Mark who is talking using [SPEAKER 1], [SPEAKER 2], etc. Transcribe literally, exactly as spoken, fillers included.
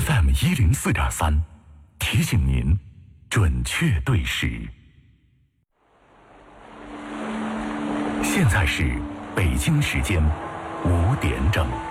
[SPEAKER 1] F M 一零四点三，提醒您准确对时。现在是北京时间五点整。